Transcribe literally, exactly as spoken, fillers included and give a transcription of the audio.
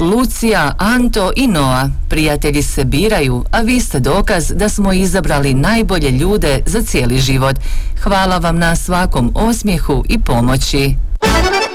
Lucija, Anto i Noa. Prijatelji se biraju, a vi ste dokaz da smo izabrali najbolje ljude za cijeli život. Hvala vam na svakom osmijehu i pomoći.